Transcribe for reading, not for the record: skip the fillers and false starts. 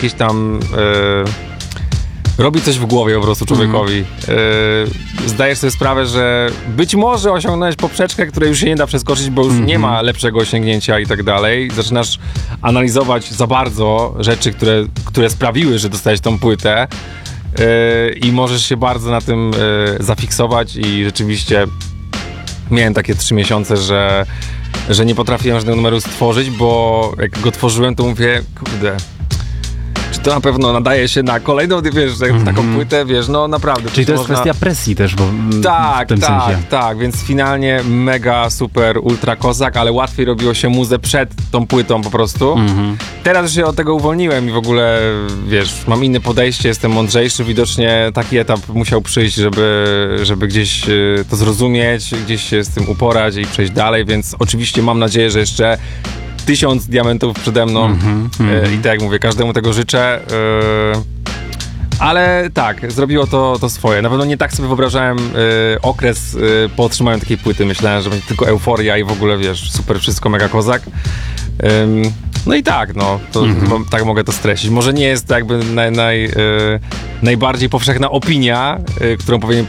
jakieś tam... robi coś w głowie po prostu człowiekowi. Zdajesz sobie sprawę, że być może osiągnąłeś poprzeczkę, której już się nie da przeskoczyć, bo już nie ma lepszego osiągnięcia i tak dalej. Zaczynasz analizować za bardzo rzeczy, które sprawiły, że dostałeś tą płytę i możesz się bardzo na tym zafiksować i rzeczywiście miałem takie 3 miesiące, że nie potrafiłem żadnego numeru stworzyć, bo jak go tworzyłem, to mówię, kurde, czy to na pewno nadaje się na kolejną, wiesz, taką płytę, wiesz, no naprawdę. Czyli to jest kwestia presji też, bo w tym sensie. Tak, więc finalnie mega, super, ultra kozak, ale łatwiej robiło się muzę przed tą płytą po prostu. Teraz się od tego uwolniłem i w ogóle, wiesz, mam inne podejście, jestem mądrzejszy, widocznie taki etap musiał przyjść, żeby gdzieś to zrozumieć, gdzieś się z tym uporać i przejść dalej, więc oczywiście mam nadzieję, że jeszcze 1000 diamentów przede mną i tak jak mówię, każdemu tego życzę, ale tak, zrobiło to swoje. Na pewno nie tak sobie wyobrażałem okres po otrzymaniu takiej płyty. Myślałem, że będzie tylko euforia i w ogóle, wiesz, super wszystko, mega kozak. No i tak, no, to tak mogę to streścić. Może nie jest to jakby najbardziej powszechna opinia, którą powinien